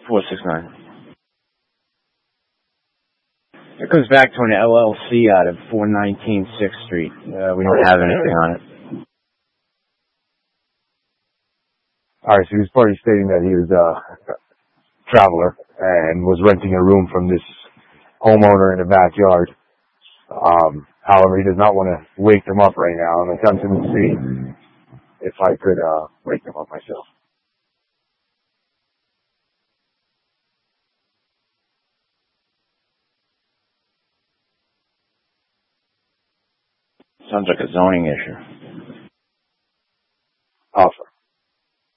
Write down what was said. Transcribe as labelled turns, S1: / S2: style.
S1: 469. It comes back to an LLC out of 419 6th Street. We don't have anything on it.
S2: Alright, so he was partly stating that he was a traveler and was renting a room from this homeowner in the backyard. However, he does not want to wake them up right now. I'm attempting to see if I could wake them up myself.
S1: Sounds like a zoning issue.